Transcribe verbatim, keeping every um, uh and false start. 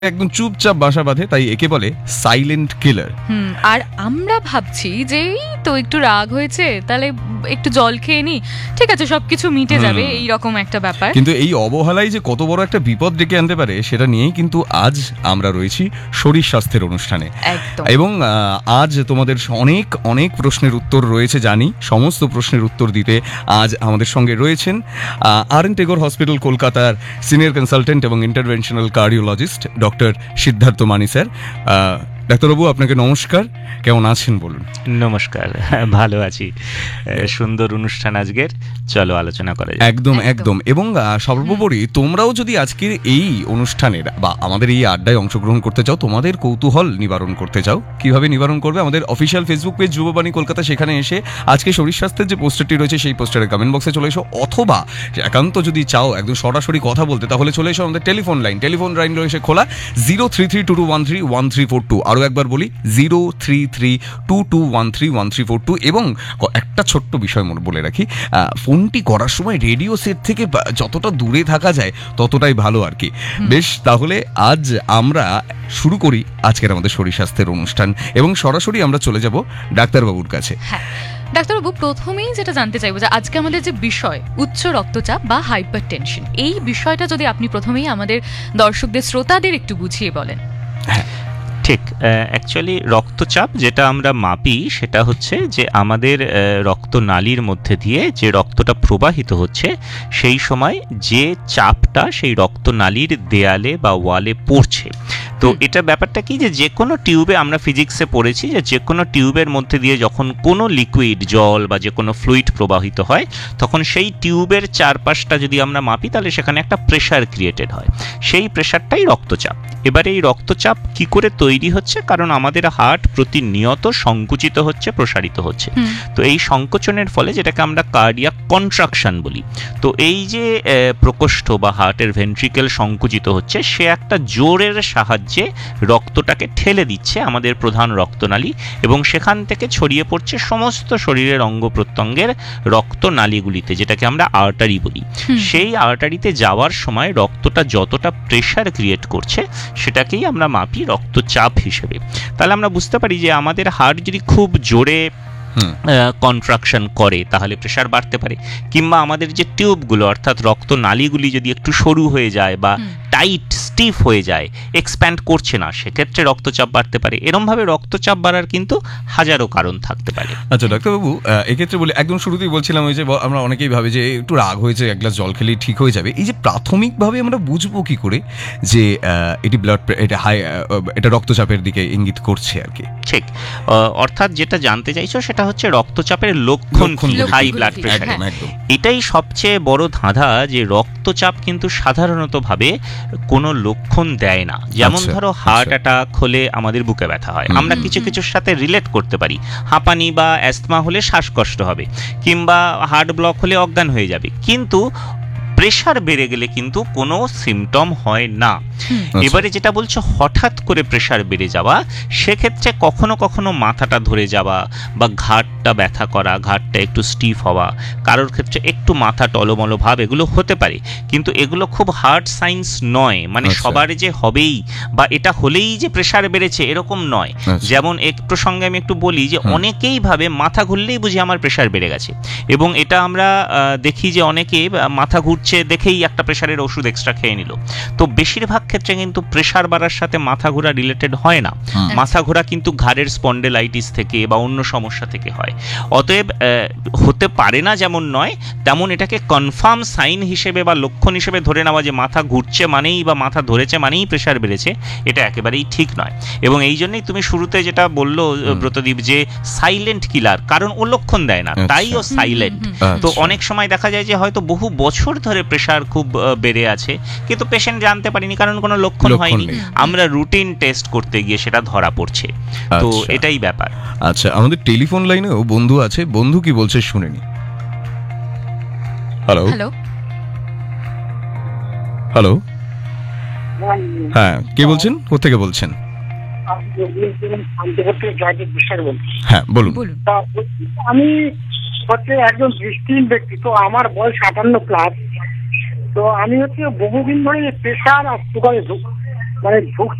একদম চুপচাপ বাসা বাঁধে, তাই একে বলে সাইলেন্ট কিলার। হুম আর আমরা ভাবছি যে এই তো একটু রাগ হয়েছে, তাহলে একটু জল খেয়ে নি, ঠিক আছে সবকিছু মিটে যাবে, এই রকম একটা ব্যাপার। কিন্তু এই অবহেলাই যে কত বড় একটা বিপদ ডেকে আনতে পারে সেটা নিয়েই কিন্তু আজ আমরা রয়েছি শরীর স্বাস্থ্যের অনুষ্ঠানে। একদম। এবং আজ তোমাদের অনেক অনেক প্রশ্নের উত্তর রয়েছে জানি, সমস্ত প্রশ্নের উত্তর দিতে আজ আমাদের সঙ্গে রয়েছেন আর এন টেগোর হসপিটাল কলকাতার সিনিয়র কনসালটেন্ট এবং ইন্টারভেনশনাল কার্ডিওলজিস্ট ডক্টর সিদ্ধার্থ মানি স্যার। ডাক্তারবাবু, আপনাকে নমস্কার, কেমন আছেন বলুন? নমস্কার, ভালো আছি। সুন্দর অনুষ্ঠান আজকের, চলো আলোচনা করা যায়। একদম একদম। এবং সর্বোপরি তোমরাও যদি আজকের এই অনুষ্ঠানের বা আমাদের এই আড্ডায় অংশগ্রহণ করতে চাও, তোমাদের কৌতূহল নিবারণ করতে চাও, কিভাবে নিবারণ করবে? আমাদের অফিসিয়াল ফেসবুক পেজ যুববাণী কলকাতা, সেখানে এসে আজকে শরীর স্বাস্থ্যের যে পোস্টারটি রয়েছে সেই পোস্টারের কমেন্ট বক্সে চলে এসো, অথবা একান্ত যদি চাও একদম সরাসরি কথা বলতে, তাহলে চলে এসো আমাদের টেলিফোন লাইন। টেলিফোন লাইন রয়েছে খোলা zero three three two two one three one three four two. আরও একবার বলি, zero three three two two one three one three four two. এবং একটা ছোট্ট বিষয় বলে রাখি, ফোনটি করার সময় রেডিও সেট থেকে যতটা দূরে থাকা যায় ততটাই ভালো আর কি। বেশ, তাহলে আজ আমরা শুরু করি আজকের আমাদের শরীর স্বাস্থ্যের অনুষ্ঠান এবং সরাসরি আমরা চলে যাব ডাক্তারবাবুর কাছে। হ্যাঁ ডাক্তারবাবু, প্রথমেই যেটা জানতে চাইবো যে আজকে আমাদের যে বিষয় উচ্চ রক্তচাপ বা হাইপার টেনশন, এই বিষয়টা যদি আপনি প্রথমেই আমাদের দর্শকদের শ্রোতাদের একটু বুঝিয়ে বলেন। হ্যাঁ ঠিক, অ্যাকচুয়ালি রক্তচাপ যেটা আমরা মাপি সেটা হচ্ছে যে আমাদের রক্তনালীর মধ্যে দিয়ে যে রক্তটা প্রবাহিত হচ্ছে সেই সময় যে চাপটা সেই রক্তনালীর দেয়ালে বা ওয়ালে পড়ছে। তো এটা ব্যাপারটা কি, যে যে কোনো টিউবে, আমরা ফিজিক্সে পড়েছি যে যে কোনো টিউবের মধ্যে দিয়ে যখন কোনো লিকুইড, জল বা যে কোনো ফ্লুইড প্রবাহিত হয়, তখন সেই টিউবের চারপাশটা যদি আমরা মাপি তাহলে সেখানে একটা প্রেশার ক্রিয়েটেড হয়, সেই প্রেশারটাই রক্তচাপ। এবারে এই রক্তচাপ কি করে তৈরি হচ্ছে? কারণ আমাদের হার্ট প্রতিনিয়ত সংকুচিত হচ্ছে, প্রসারিত হচ্ছে। তো এই সংকোচনের ফলে, যেটাকে আমরা কার্ডিয়াক কন্ট্রাকশন বলি, তো এই যে প্রকোষ্ঠ বা হার্টের ভেন্ট্রিকেল সংকুচিত হচ্ছে, সে একটা জোরের সাহায্যে রক্তটাকে ঠেলে দিচ্ছে আমাদের প্রধান রক্তনালী, এবং সেখান থেকে ছড়িয়ে পড়ছে সমস্ত শরীরের অঙ্গ প্রত্যঙ্গের রক্তনালীগুলিতে, যেটাকে আমরা আর্টারি বলি। সেই আর্টারিতে যাওয়ার সময় রক্তটা যতটা প্রেশার ক্রিয়েট করছে সেটাকেই আমরা মাপি রক্তচাপ হিসেবে। তাহলে আমরা বুঝতে পারি যে আমাদের হার্ট যদি খুব জোরে কন্ট্রাকশন করে তাহলে প্রেশার বাড়তে পারে, কিংবা আমাদের যে টিউবগুলো অর্থাৎ রক্তনালীগুলি যদি একটু সরু হয়ে যায় বা টাইট স্টিফ হয়ে যায়, এক্সপ্যান্ড করছে না, সেক্ষেত্রে রক্তচাপ বাড়তে পারে। এরমভাবে রক্তচাপ বাড়ার কিন্তু হাজারো কারণ থাকতে পারে। আচ্ছা ডাক্তারবাবু, এক্ষেত্রে বলি, একদম শুরুতেই বলছিলাম ওই যে আমরা অনেকেই ভাবে যে একটু রাগ হয়েছে, এক গ্লাস জল খেলেই ঠিক হয়ে যাবে। এই যে প্রাথমিকভাবে আমরা বুঝবো কি করে যে এটি ব্লাড, এটা হাই, এটা রক্তচাপের দিকে ইঙ্গিত করছে আর কি? ঠিক, অর্থাৎ যেটা জানতে চাইছো সেটা হচ্ছে রক্তচাপের লক্ষণ, হাই ব্লাড প্রেশার। এটাই সবচেয়ে বড় ধাঁধা, যে রক্তচাপ কিন্তু সাধারণত ভাবে কোনো লক্ষণ দেয় না। যেমন ধরো হার্ট অ্যাটাক হলে আমাদের বুকে ব্যথা হয়, আমরা কিছু কিছুর সাথে রিলেট করতে পারি। হাঁপানি বা অ্যাস্তমা হলে শ্বাসকষ্ট হবে, কিংবা হার্ট ব্লক হলে অজ্ঞান হয়ে যাবে, কিন্তু প্রেশার বেড়ে গেলে কিন্তু কোনো সিমটম হয় না। এবারে যেটা বলছো হঠাৎ করে প্রেশার বেড়ে যাওয়া, সেক্ষেত্রে কখনো কখনো মাথাটা ধরে যাওয়া বা ঘাড়টা ব্যথা করা, ঘাড়টা একটু স্টিফ হওয়া, কারোর ক্ষেত্রে একটু মাথা টলমলো ভাব, এগুলো হতে পারে। কিন্তু এগুলো খুব হার্ড সাইন্স নয়, মানে সবার যে হবেই বা এটা হলেই যে প্রেশার বেড়েছে এরকম নয়। যেমন একটু সঙ্গে আমি একটু বলি যে অনেকেই ভাবে মাথা ঘুরলেই বুঝি আমার প্রেশার বেড়ে গেছে, এবং এটা আমরা দেখি যে অনেকে মাথা ঘুরছে দেখেই একটা প্রেশারের ওষুধ এক্সট্রা খেয়ে নিল। তো বেশিরভাগ ক্ষেত্রে কিন্তু প্রেশার বাড়ার সাথে মাথা ঘোরা রিলেটেড হয় না। মাথা ঘোরা কিন্তু ঘাড়ের স্পন্ডেলাইটিস থেকে বা অন্য সমস্যা থেকে হয়। অতএব হতে পারে না যেমন নয়, তেমন এটাকে কনফার্ম সাইন হিসেবে বা লক্ষণ হিসেবে ধরে নেওয়া যে মাথা ঘুরছে মানেই বা মাথা ধরেছে মানেই প্রেশার বেড়েছে, এটা একেবারেই ঠিক নয়। এবং এই জন্যই তুমি শুরুতে যেটা বললো ব্রতদীপ, যে সাইলেন্ট কিলার, কারণ ও লক্ষণ দেয় না, তাই ও সাইলেন্ট। তো অনেক সময় দেখা যায় যে হয়তো বহু বছর ধরে প্রেশার খুব বেড়ে আছে, কিন্তু পেশেন্ট জানতে পারিনি কারণ কোনো লক্ষণ হয়নি, আমরা রুটিন টেস্ট করতে গিয়ে সেটা ধরা পড়ছে। তো এটাই ব্যাপার। আচ্ছা, আমাদের টেলিফোন লাইনেও বন্ধু আছে, বন্ধু কি বলছে শুনেনি। হ্যালো হ্যালো হ্যালো হ্যাঁ, কে বলছেন, কোথা থেকে বলছেন? হ্যাঁ বলুন। আমি হচ্ছে একজন দৃষ্টিহীন ব্যক্তি, তো আমার বয়স আটান্ন প্লাস। তো আমি হচ্ছে বহুদিন ধরে প্রেশার আর সুগারে মানে ভুগ